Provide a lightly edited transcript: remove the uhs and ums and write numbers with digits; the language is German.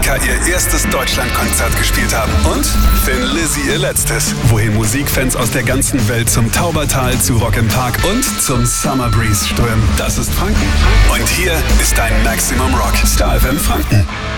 Monika ihr erstes Deutschlandkonzert gespielt haben. Und Thin Lizzy ihr letztes. Wohin Musikfans aus der ganzen Welt zum Taubertal, zu Rock im Park und zum Summer Breeze strömen. Das ist Franken. Und hier ist dein Maximum Rock. Star FM Franken.